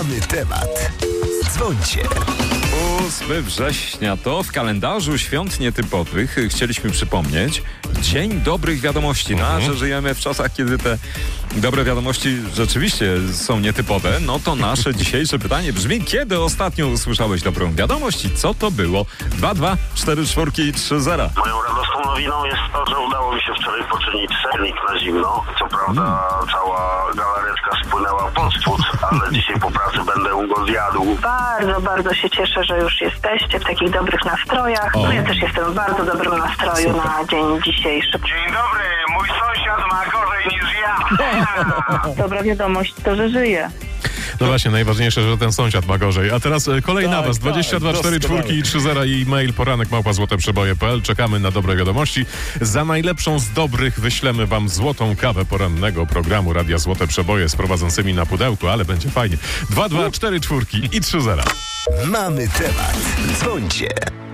Mamy temat. Dzwońcie. 8 września to w kalendarzu świąt nietypowych chcieliśmy przypomnieć Dzień Dobrych Wiadomości. No, a że żyjemy w czasach, kiedy te dobre wiadomości rzeczywiście są nietypowe, no to nasze dzisiejsze pytanie brzmi: kiedy ostatnio usłyszałeś dobrą wiadomość i co to było? 2244330. Moją radosną nowiną jest to, że udało mi się wczoraj poczynić sernik na zimno. Co prawda cała galaretka spłynęła pod spód, ale dzisiaj po pracy będę go zjadł. Bardzo, bardzo się cieszę, że już jesteście w takich dobrych nastrojach. No ja też jestem w bardzo dobrym nastroju na dzień dzisiejszy. Dzień dobry, mój sąsiad ma gorzej niż ja. Dobra wiadomość to, że żyję. No właśnie, najważniejsze, że ten sąsiad ma gorzej. A teraz kolej na was. 2244330 i mail poranek@złoteprzeboje.pl. Czekamy na dobre wiadomości. Za najlepszą z dobrych wyślemy wam złotą kawę porannego programu Radia Złote Przeboje z prowadzącymi na pudełku, ale będzie fajnie. 2244330. Mamy temat. Dzwońcie.